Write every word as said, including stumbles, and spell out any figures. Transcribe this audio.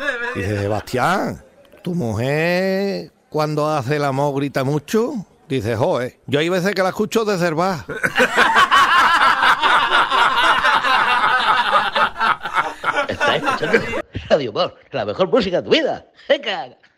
Dice, Sebastián, ¿tu mujer cuando hace el amor grita mucho? Dice, joder, yo hay veces que la escucho desde el bar. Estás escuchando Radio Humor, la mejor música de tu vida. ¡Venga!